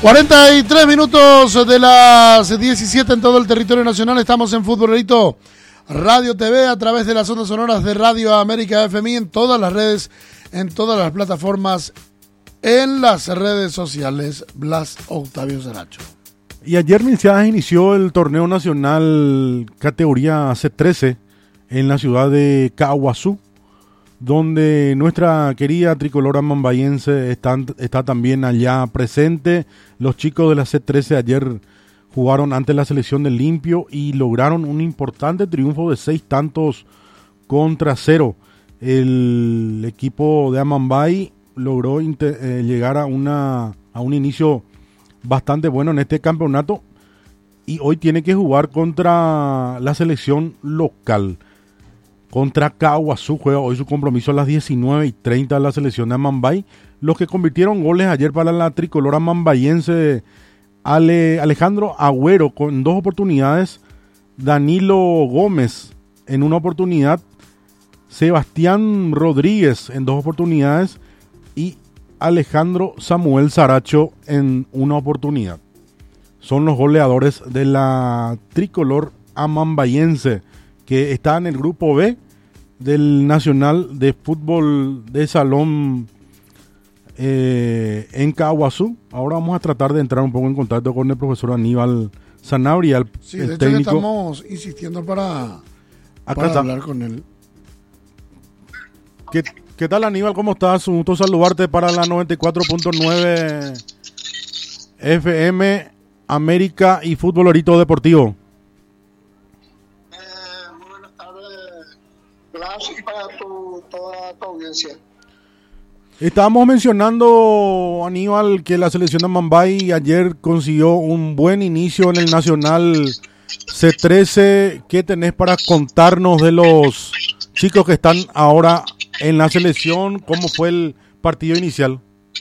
43 minutos de las 17 en todo el territorio nacional. Estamos en Futbolito Radio TV a través de las ondas sonoras de Radio América FMI en todas las redes, en todas las plataformas, en las redes sociales. Blas Octavio Saracho. Y ayer Milciades inició el torneo nacional categoría C13 en la ciudad de Caaguazú, donde nuestra querida tricolor amambayense está también allá presente. Los chicos de la C13 ayer jugaron ante la selección del Limpio y lograron un importante triunfo de 6-0. El equipo de Amambay logró llegar a un inicio bastante bueno en este campeonato y hoy tiene que jugar contra la selección local. Contra Caaguazú juega hoy su compromiso a las 19:30 la selección de Amambay. Los que convirtieron goles ayer para la tricolor amambayense, Alejandro Agüero con 2 oportunidades, Danilo Gómez en 1 oportunidad, Sebastián Rodríguez en 2 oportunidades y Alejandro Samuel Saracho en 1 oportunidad. Son los goleadores de la tricolor amambayense, que está en el grupo B del Nacional de Fútbol de Salón en Caaguazú. Ahora vamos a tratar de entrar un poco en contacto con el profesor Aníbal Sanabria, el de técnico. hecho estamos insistiendo para hablar con él. ¿Qué tal, Aníbal? ¿Cómo estás? Un gusto saludarte para la 94.9 FM América y Futbolito Deportivo. Y para toda tu audiencia. Estábamos mencionando, Aníbal, que la selección de Amambay ayer consiguió un buen inicio en el Nacional C13. ¿Qué tenés para contarnos de los chicos que están ahora en la selección? ¿Cómo fue el partido inicial?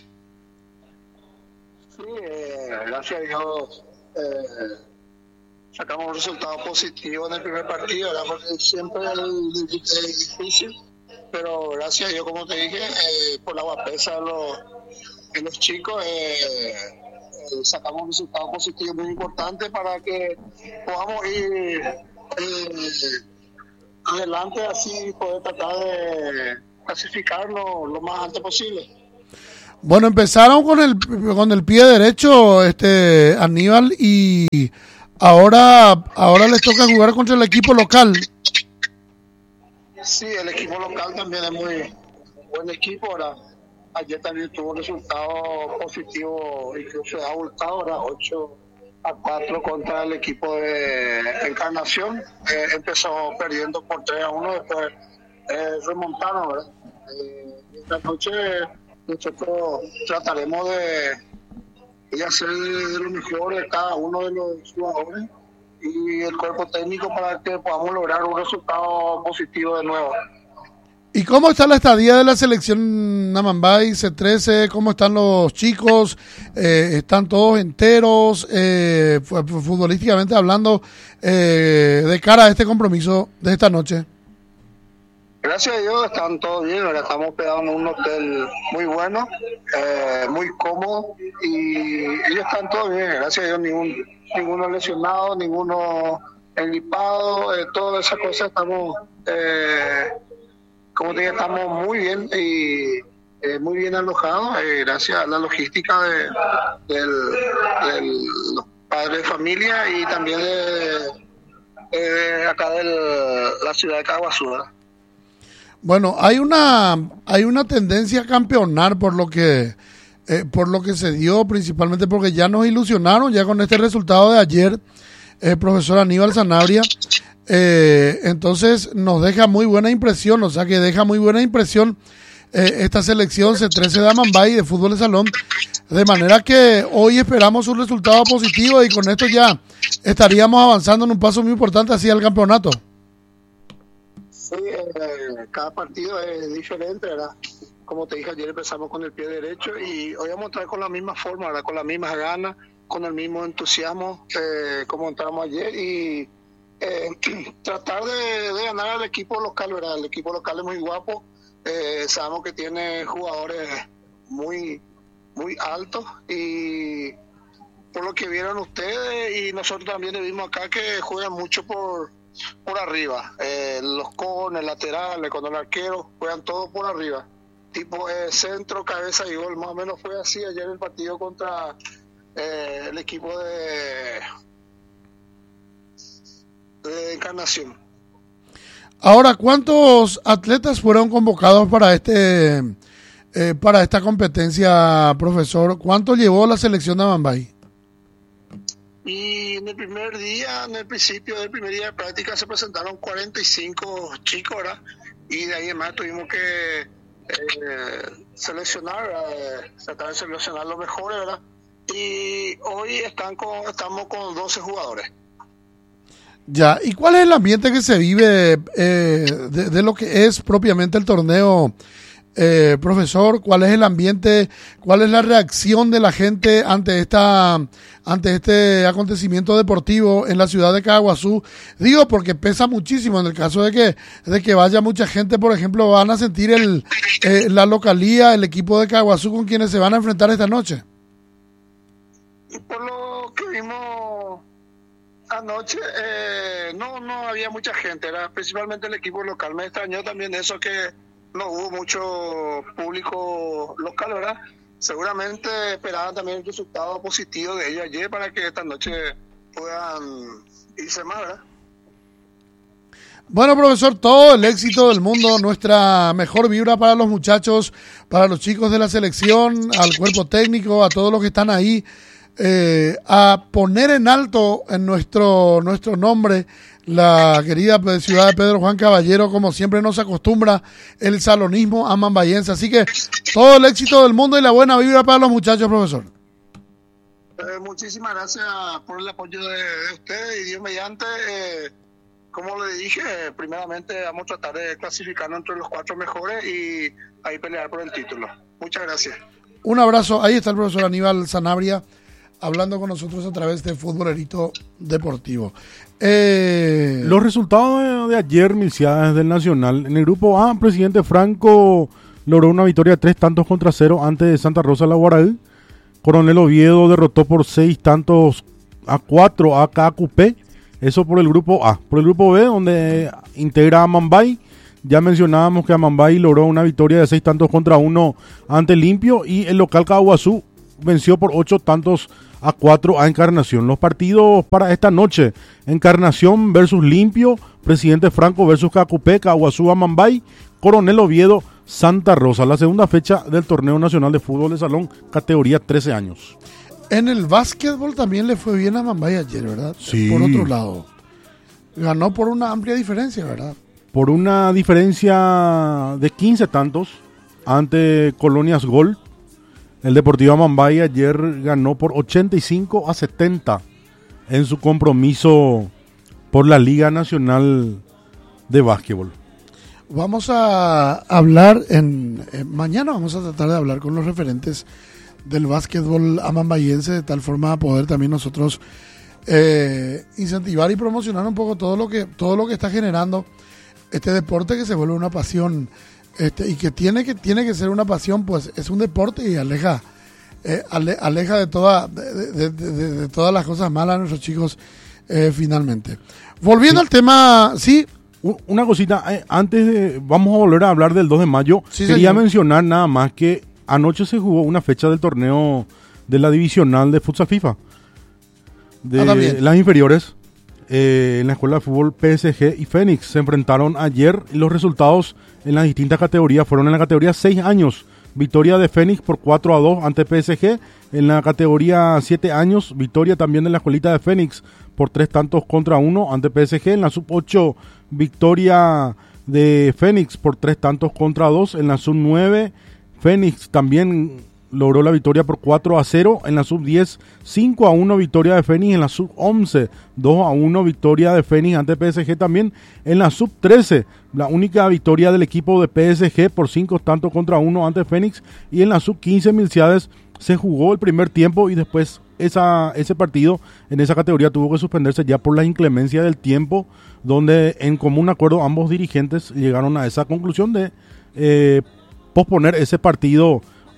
Sí, gracias a Dios sacamos un resultado positivo en el primer partido, ¿verdad? Porque siempre es difícil, pero gracias a Dios, como te dije, por la guapesa de los chicos, sacamos un resultado positivo muy importante para que podamos ir adelante, así poder tratar de clasificarlo lo más alto posible. Bueno, empezaron con el pie derecho, Aníbal, y ahora les toca jugar contra el equipo local. Sí, el equipo local también es muy buen equipo. Ahora, ayer también tuvo un resultado positivo, incluso abultado, 8-4 contra el equipo de Encarnación. Empezó perdiendo por 3-1, después remontaron, ¿verdad? Esta noche nosotros trataremos de hacer lo mejor de cada uno de los jugadores y el cuerpo técnico para que podamos lograr un resultado positivo de nuevo. ¿Y cómo está la estadía de la selección Amambay C13? ¿Cómo están los chicos? ¿Están todos enteros? Futbolísticamente hablando, de cara a este compromiso de esta noche. Gracias a Dios están todos bien. Ahora estamos hospedados en un hotel muy bueno, muy cómodo, y ellos están todos bien. Gracias a Dios, ninguno lesionado, ninguno engripado, todas esas cosas. Estamos, como te digo, estamos muy bien y muy bien alojados, gracias a la logística de los padres de familia y también de acá de la ciudad de Caaguazú. Bueno, hay una tendencia a campeonar por lo que se dio, principalmente porque ya nos ilusionaron ya con este resultado de ayer, profesor Aníbal Sanabria. Entonces nos deja muy buena impresión, o sea que deja muy buena impresión esta selección C13 de Amambay de fútbol de salón, de manera que hoy esperamos un resultado positivo y con esto ya estaríamos avanzando en un paso muy importante hacia el campeonato. Sí, cada partido es diferente, ¿verdad? Como te dije, ayer empezamos con el pie derecho y hoy vamos a entrar con la misma forma, ¿verdad? Con las mismas ganas, con el mismo entusiasmo como entramos ayer y tratar de ganar al equipo local, ¿verdad? El equipo local es muy guapo, sabemos que tiene jugadores muy, muy altos y por lo que vieron ustedes, y nosotros también vimos acá que juegan mucho por arriba. Los cones, laterales, con el arquero, juegan todo por arriba. Tipo centro, cabeza y gol. Más o menos fue así ayer el partido contra el equipo de Encarnación. Ahora, ¿cuántos atletas fueron convocados para esta competencia, profesor? ¿Cuánto llevó la selección de Amambay? Y en el principio del primer día de práctica se presentaron 45 chicos, ¿verdad? Y de ahí en más tuvimos que tratar de seleccionar los mejores, ¿verdad? Y hoy estamos con 12 jugadores. Ya, ¿y cuál es el ambiente que se vive de lo que es propiamente el torneo, profesor? ¿Cuál es el ambiente, cuál es la reacción de la gente ante este acontecimiento deportivo en la ciudad de Caguazú? Digo, porque pesa muchísimo en el caso de que vaya mucha gente. Por ejemplo, van a sentir la localía, el equipo de Caguazú con quienes se van a enfrentar esta noche. Por lo que vimos anoche, no había mucha gente, era principalmente el equipo local. Me extrañó también eso, que no hubo mucho público local, ¿verdad? Seguramente esperaban también el resultado positivo de ellos ayer para que esta noche puedan irse más, ¿verdad? Bueno, profesor, todo el éxito del mundo, nuestra mejor vibra para los muchachos, para los chicos de la selección, al cuerpo técnico, a todos los que están ahí, a poner en alto en nuestro nombre la querida ciudad de Pedro Juan Caballero, como siempre nos acostumbra el salonismo amambayense. Así que todo el éxito del mundo y la buena vibra para los muchachos, profesor. Muchísimas gracias por el apoyo de ustedes, y Dios mediante, como le dije, primeramente vamos a tratar de clasificarnos entre los 4 mejores y ahí pelear por el título. Muchas gracias. Un abrazo. Ahí está el profesor Aníbal Sanabria hablando con nosotros a través de Futbolerito Deportivo. Los resultados de ayer, Milciades del Nacional. En el grupo A, Presidente Franco logró una victoria de 3-0 ante Santa Rosa La Guaraí. Coronel Oviedo derrotó por 6-4 a KQP. Eso por el grupo A. Por el grupo B, donde integra a Amambay, ya mencionábamos que Amambay logró una victoria de 6-1 ante Limpio, y el local Caguazú venció por 8-4 a Encarnación. Los partidos para esta noche: Encarnación versus Limpio, Presidente Franco versus KQP, Caguazú Amambay, Coronel Oviedo Santa Rosa. La segunda fecha del Torneo Nacional de Fútbol de Salón, categoría 13 años. En el básquetbol también le fue bien a Amambay ayer, ¿verdad? Sí. Por otro lado, ganó por una amplia diferencia, ¿verdad? Por una diferencia de 15 tantos ante Colonias Gol. El Deportivo Amambay ayer ganó por 85-70 en su compromiso por la Liga Nacional de Básquetbol. Vamos a hablar mañana vamos a tratar de hablar con los referentes del básquetbol amambayense, de tal forma a poder también nosotros incentivar y promocionar un poco todo lo que está generando este deporte, que se vuelve una pasión, y que tiene que ser una pasión, pues es un deporte y aleja de todas las cosas malas a nuestros chicos, finalmente. Volviendo al tema, sí. Una cosita, vamos a volver a hablar del 2 de mayo. Sí, quería señor. mencionar nada más que anoche se jugó una fecha del torneo de la divisional de futsal FIFA, de las inferiores, en la escuela de fútbol PSG y Fénix. Se enfrentaron ayer, y los resultados en las distintas categorías fueron: en la categoría 6 años, victoria de Fénix por 4-2 ante PSG. En la categoría 7 años, victoria también de la escuelita de Fénix por 3-1 ante PSG. En la sub-8, victoria de Fénix por 3-2. En la sub-9, Fénix también logró la victoria por 4-0. En la sub-10, 5-1 victoria de Fénix. En la sub-11, 2-1 victoria de Fénix ante PSG también. En la sub-13, la única victoria del equipo de PSG por 5-1 ante Fénix. Y en la sub-15, Milciades, se jugó el primer tiempo, y después ese partido en esa categoría tuvo que suspenderse ya por la inclemencia del tiempo, donde en común acuerdo ambos dirigentes llegaron a esa conclusión de posponer ese partido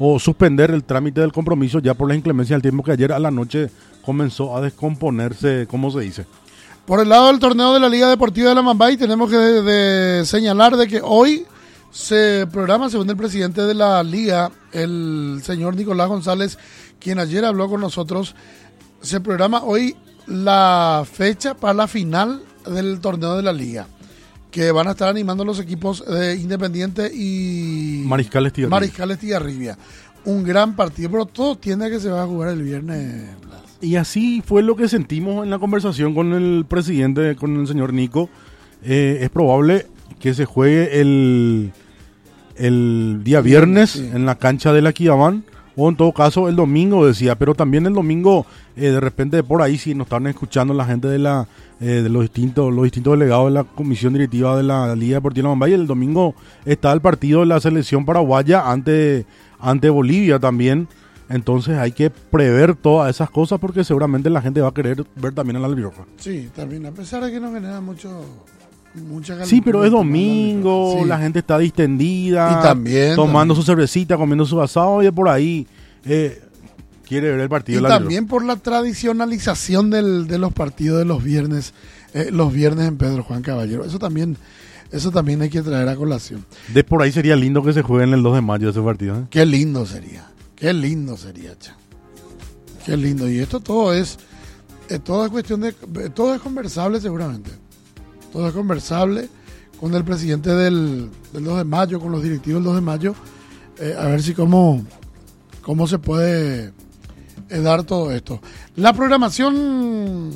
o suspender el trámite del compromiso ya por la inclemencia del tiempo que ayer a la noche comenzó a descomponerse, ¿cómo se dice? Por el lado del torneo de la Liga Deportiva de la Mambay, tenemos que señalar de que hoy se programa, según el presidente de la Liga, el señor Nicolás González, quien ayer habló con nosotros, se programa hoy la fecha para la final del torneo de la Liga, que van a estar animando los equipos de Independiente y Mariscal Estigarribia. Un gran partido, pero todo tiende a que se va a jugar el viernes. Y así fue lo que sentimos en la conversación con el presidente, con el señor Nico. Es probable que se juegue el día viernes, sí, en la cancha de la Quillabán, o en todo caso el domingo, decía, pero también el domingo, de repente por ahí, si nos están escuchando la gente de los distintos delegados de la comisión directiva de la Liga Deportiva de Mambay, el domingo está el partido de la selección paraguaya ante Bolivia también. Entonces hay que prever todas esas cosas porque seguramente la gente va a querer ver también a la albirroja. Sí, también, a pesar de que no genera mucha calidad. Sí, pero es domingo, sí, la gente está distendida, y también tomando su cervecita, comiendo su asado y por ahí quiere ver el partido. Y también por la tradicionalización de los partidos de los viernes en Pedro Juan Caballero. Eso también hay que traer a colación. De por ahí sería lindo que se juegue el 2 de mayo ese partido. Qué lindo sería, cha. Qué lindo. Y esto todo es cuestión de... Todo es conversable seguramente. Todo es conversable con el presidente del 2 de mayo, con los directivos del 2 de mayo. A ver si cómo se puede dar todo esto. La programación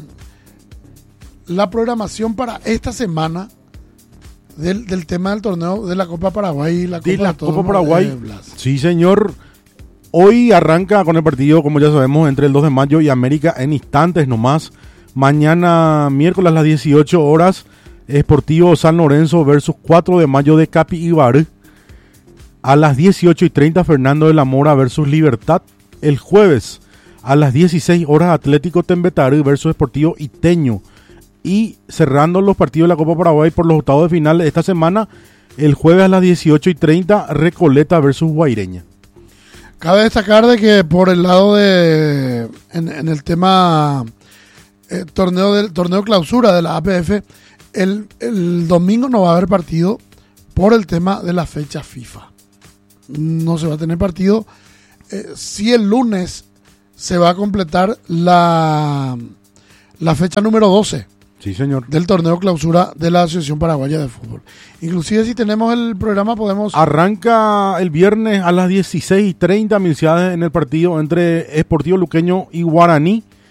para esta semana del tema del torneo de la Copa Paraguay y la Copa Paraguay. Sí, señor. Hoy arranca con el partido, como ya sabemos, entre el 2 de mayo y América en instantes nomás. Mañana, miércoles a las 18 horas, Sportivo San Lorenzo versus 4 de mayo de Capibaré. A las 18:30, Fernando de la Mora versus Libertad. El jueves, a las 16 horas, Atlético Tembetaré versus Sportivo Iteño. Y cerrando los partidos de la Copa Paraguay por los octavos de final de esta semana, el jueves a las 18:30, Recoleta versus Guaireña. Cabe destacar de que por el lado en el tema torneo clausura de la APF, el domingo no va a haber partido por el tema de la fecha FIFA. No se va a tener partido. Si el lunes se va a completar la fecha número 12. Sí, señor. Del torneo clausura de la Asociación Paraguaya de Fútbol. Inclusive si tenemos el programa podemos... Arranca el viernes a las 16:30, Milciades, en el partido entre Sportivo Luqueño y Guaraní.